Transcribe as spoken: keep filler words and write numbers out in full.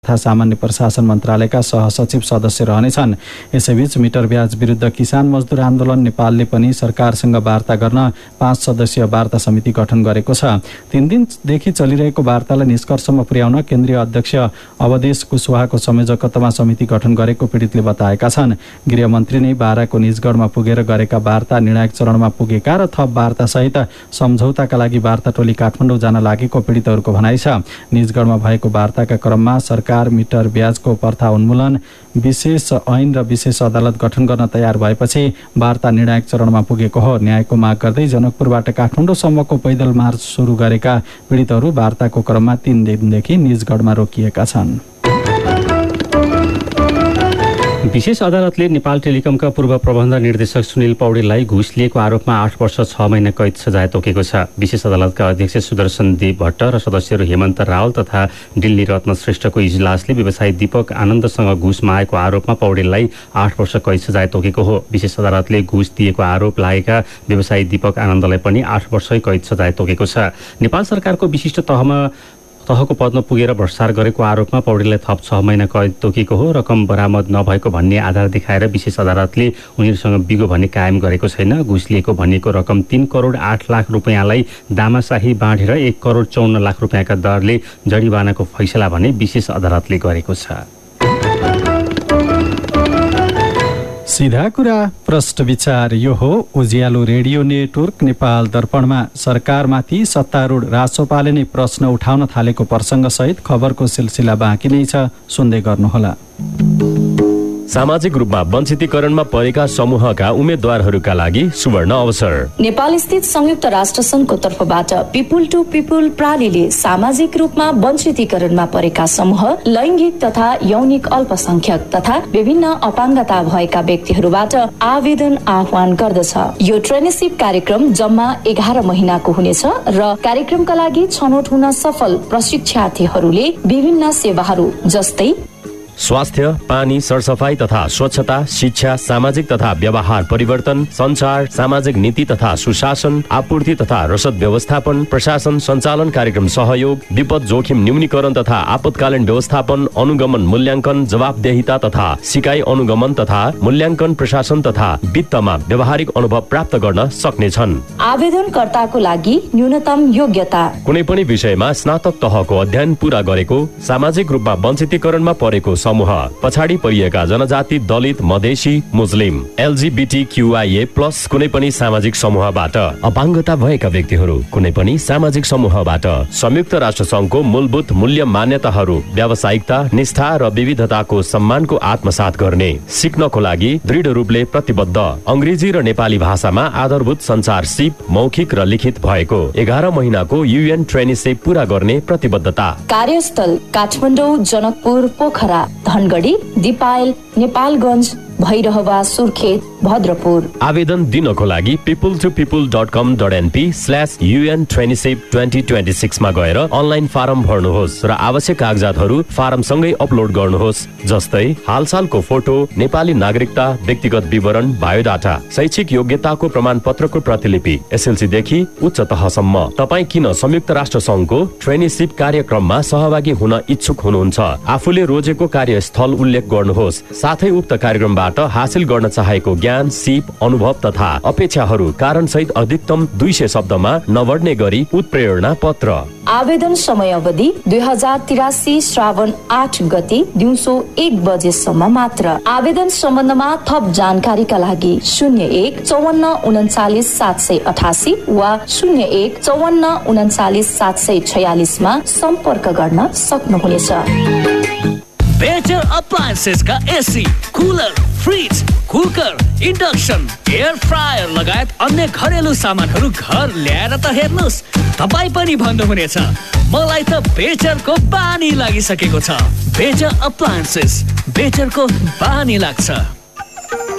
तथा सामान्य प्रशासन मन्त्रालयका सहसचिव सदस्य रहनेछन्। यसैबीच मिटर ब्याज विरुद्ध किसान मजदुर आन्दोलन नेपालले पनि सरकारसँग वार्ता गर्न पाँच सदस्यीय वार्ता समिति गठन गरेको छ। तीन दिनदेखि चलिरहेको वार्तालाई निष्कर्षमा पुर्याउन केन्द्रीय अध्यक्ष अवधेश कुशवाहाको संयोजकत्वमा समिति गठन गरेको पीडितले बताएका छन्। गृहमन्त्री नै बाराको निजगढमा पुगेर गरेका वार्ता निर्णायक चरणमा पुगेका र थप वार्ता सहित सम्झौताका लागि वार्ता टोली काठमाडौँ जान लागेको पीडितहरूको भनाइ छ। निजगढमा भएको वार्ताका क्रममा सरकार मिटर ब्याजको प्रथा उन्मूलन, विशेष ऐन र विशेष अदालत गठन गर्न तयार भएपछि वार्ता निर्णायक चरणमा पुगेको हो। न्यायको माग गर्दै जनकपुरबाट काठमाडौँसम्मको पैदल मार्च सुरु गरेका पीडितहरू वार्ताको क्रममा तीन दिनदेखि निजगढमा रोकिएका छन्। विशेष अदालतले नेपाल टेलिकमका पूर्व प्रबन्ध निर्देशक सुनिल पौडेललाई घुस लिएको आरोपमा आठ वर्ष छ महिना कैद सजाय तोकेको छ। विशेष अदालतका अध्यक्ष सुदर्शन देव भट्ट र सदस्यहरू हेमन्त रावल तथा दिल्ली रत्न श्रेष्ठको इजलासले व्यवसायी दीपक आनन्दसँग घुस मागेको आरोपमा पौडेललाई आठ वर्ष कैद सजाय तोकेको हो। विशेष अदालतले घुस दिएको आरोप लागेका व्यवसायी दीपक आनन्दलाई पनि आठ वर्षै कैद सजाय तोकेको छ। नेपाल सरकारको विशिष्ट तहमा तहको पदमा पुगेर भ्रष्टाचार गरेको आरोपमा पौडेललाई थप छ महिना कैद तोकेको हो। रकम बरामद नभएको भन्ने आधार देखाएर विशेष अदालतले उनीहरूसँग बिगो भन्ने कायम गरेको छैन। घुस लिएको भनिएको रकम तीन करोड आठ लाख रुपियाँलाई दामाशाही बाँडेर एक करोड चौन्न लाख रुपियाँका दरले जरिवानाको फैसला भने विशेष अदालतले गरेको छ। सीधा कुरा प्रश्न विचार यो हो उज्यालो रेडियो नेटवर्क नेपाल दर्पणमा सरकारमाथि सत्तारूढ राजसपाले नै प्रश्न उठाउन थालेको प्रसङ्गसहित खबरको सिलसिला बाँकी नै छ, सुन्दै गर्नुहोला। सामाजिक रूपमा वञ्चितीकरणमा परेका समूहका उम्मेद्वारहरूका लागि सुवर्ण अवसर। नेपाल स्थित संयुक्त राष्ट्र संघको तर्फबाट पिपुल टु पिपुल प्रणालीले सामाजिक रूपमा वञ्चितीकरणमा परेका समूह, लैङ्गिक तथा यौनिक अल्पसंख्यक तथा विभिन्न अपाङ्गता भएका व्यक्तिहरूबाट आवेदन आह्वान गर्दछ। यो ट्रेनिसिप कार्यक्रम जम्मा एघार महिनाको हुनेछ र कार्यक्रमका लागि छनौट हुन सफल प्रशिक्षार्थीहरूले विभिन्न सेवाहरू जस्तै स्वास्थ्य, पानी, सरसफाई तथा स्वच्छता, शिक्षा, सामाजिक तथा व्यवहार परिवर्तन, संचार, सामाजिक नीति तथा सुशासन, आपूर्ति तथा रसद व्यवस्थापन, प्रशासन सञ्चालन कार्यक्रम सहयोग, विपद जोखिम न्यूनीकरण तथा आपतकालीन व्यवस्थापन, अनुगमन मूल्याङ्कन, जवाबदेहिता तथा सिकाइ अनुगमन तथा मूल्याङ्कन, प्रशासन तथा वित्तमा व्यावहारिक अनुभव प्राप्त गर्न सक्नेछन्। आवेदनकर्ताको लागि न्यूनतम योग्यता कुनै पनि विषयमा स्नातक तहको अध्ययन पूरा गरेको, सामाजिक रूपमा वञ्चितीकरणमा परेको समूह, पछाडि परिएका जनजाति, दलित, मधेसी, मुस्लिम, एलजीबीटीक्यूआईए प्लस कुनै पनि सामाजिक समूहबाट, अपाङ्गता भएका व्यक्तिहरू कुनै पनि सामाजिक समूहबाट, संयुक्त राष्ट्र संघको मूलभूत मूल्य मान्यताहरू, व्यावसायिकता, निष्ठा र विविधताको सम्मानको आत्मसात गर्ने, सिक्नको लागि दृढ रूपले प्रतिबद्ध, अंग्रेजी र नेपाली भाषामा आधारभूत संचार सिप मौखिक र लिखित भएको, एघार महिनाको युएन ट्रेनिसिप पूरा गर्ने प्रतिबद्धता। कार्यस्थल काठमाडौँ, जनकपुर, पोखरा, धनगढी, दिपायल, नेपालगञ्ज, भैरहवा, सुर्खेत, भद्रपुर। आवेदन दिनको लागि people to people dot com dot NP slash UAN traineeship twenty twenty सिक्समा गएर अनलाइन फारम भर्नुहोस् र आवश्यक कागजातहरू फारमसँगै अपलोड गर्नुहोस्, जस्तै हालसालको फोटो, नेपाली नागरिकता, व्यक्तिगत विवरण, बायोडाटा, शैक्षिक योग्यताको प्रमाणपत्रको प्रतिलिपि, एसएलसीदेखि उच्च तहसम्म। तपाईँ किन संयुक्त राष्ट्र संघको ट्रेनिसिप कार्यक्रममा सहभागी हुन इच्छुक हुनुहुन्छ? आफूले रोजेको कार्यस्थल उल्लेख गर्नुहोस्, साथै उक्त कार्यक्रमबाट हासिल गर्न चाहेको ज्ञान, सिप, अनुभव तथा अपेक्षाहरू कारण सहित अधिकतम दुई सय शब्दमा नबढ्ने गरी उत्प्रेरणा पत्र। आवेदन समय अवधि दुई हजार तिरासी श्रावण आठ गते दिउँसो एक बजेसम्म मात्र। आवेदन सम्बन्धमा थप जानकारीका लागि शून्य एक चौवन्न उन्चालिस सात सय अठासी वा शून्य एक चौवन्न उन्चालिस सात सय छयालिसमा सम्पर्क गर्न सक्नुहुनेछ। बेटर अप्लायन्सेस का AC, cooler, fridge, cooker, induction, air fryer लगायत अन्य घरेलु सामानहरू घर ल्याएर त हेर्नुहोस्, तपाईँ पनि भन्नुहुनेछ मलाई त बेटरको बानी लागिसकेको छ। बेटर अप्लायन्सेस, बेटरको बानी लाग्छ।